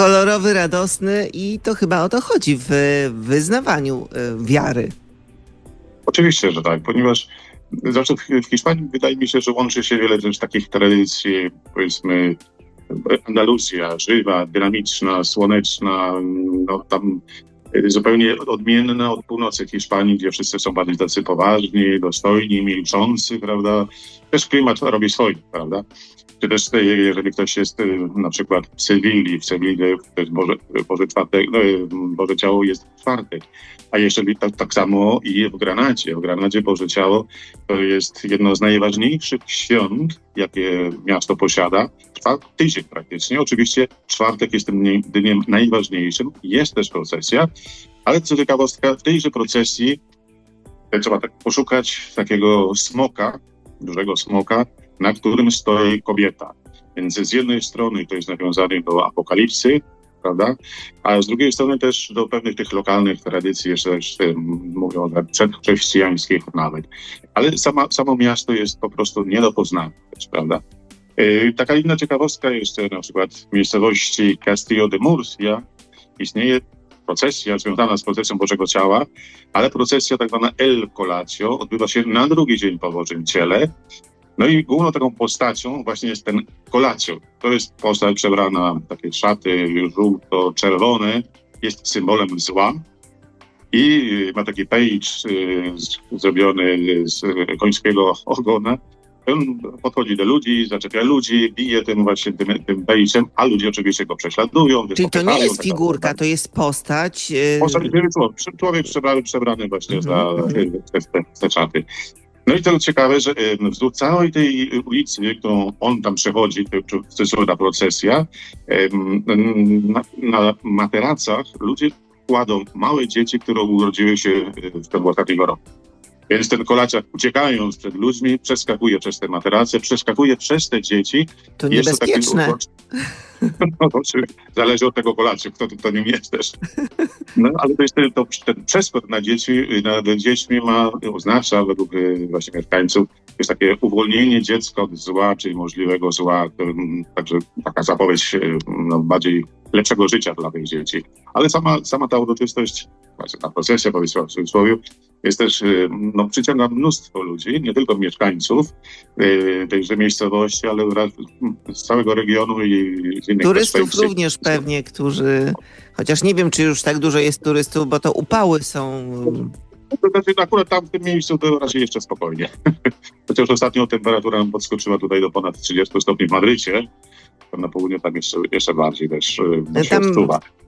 kolorowy, radosny i to chyba o to chodzi w wyznawaniu wiary. Oczywiście, że tak, ponieważ zawsze w Hiszpanii wydaje mi się, że łączy się wiele też takich tradycji, powiedzmy Andaluzja, żywa, dynamiczna, słoneczna, no tam zupełnie odmienna od północy Hiszpanii, gdzie wszyscy są bardziej tacy poważni, dostojni, milczący, prawda? Też klimat robi swoje, prawda? Czy też jeżeli ktoś jest na przykład w Sewilli, to jest Boże czwartek, Boże Ciało jest w czwartek. A jeszcze tak samo i w Granadzie. W Granadzie Boże Ciało to jest jedno z najważniejszych świąt, jakie miasto posiada. Trwa tydzień praktycznie. Oczywiście czwartek jest tym dniem najważniejszym. Jest też procesja, ale co ciekawostka, w tejże procesji trzeba tak poszukać takiego smoka, dużego smoka, na którym stoi kobieta. Więc z jednej strony to jest nawiązanie do apokalipsy, prawda? A z drugiej strony też do pewnych tych lokalnych tradycji, jeszcze też mówią, że przedchrześcijańskich nawet. Ale samo miasto jest po prostu nie do poznania też, prawda? Taka inna ciekawostka jeszcze na przykład w miejscowości Castillo de Murcia istnieje procesja związana z procesją Bożego Ciała, ale procesja tak zwana El Colatio odbywa się na drugi dzień po Bożym Ciele. No i główną taką postacią właśnie jest ten Colatio. To jest postać przebrana w takie szaty żółto-czerwone, jest symbolem zła i ma taki page zrobiony z końskiego ogona. On podchodzi do ludzi, zaczepia ludzi, bije tym page'em, a ludzie oczywiście go prześladują. Czyli to nie jest figurka, to jest postać. Człowiek przebrany właśnie za te szaty. No i to ciekawe, że wzdłuż całej tej ulicy, którą on tam przechodzi, ta procesja, na materacach ludzie kładą małe dzieci, które urodziły się w ciągu ostatniego roku. Więc ten kolaciak, uciekając przed ludźmi, przeskakuje przez te materace, przeskakuje przez te dzieci. To niebezpieczne. No to zależy od tego kolacia, kto nim jest też. No ale to jest ten przeskok nad dziećmi oznacza według właśnie mieszkańców, jest takie uwolnienie dziecka od zła, czyli możliwego zła, także taka zapowiedź bardziej lepszego życia dla tych dzieci. Ale sama ta uroczystość, właśnie ta procesja, powiedzmy w cudzysłowie, jest też, przyciąga mnóstwo ludzi, nie tylko mieszkańców tejże miejscowości, ale z całego regionu i z innych turystów również pewnie, którzy, chociaż nie wiem, czy już tak dużo jest turystów, bo to upały są. To znaczy, akurat tam w tym miejscu to raczej jeszcze spokojnie. Chociaż ostatnio temperatura podskoczyła tutaj do ponad 30 stopni w Madrycie. Tam na południu tam jeszcze bardziej też się odczuwa.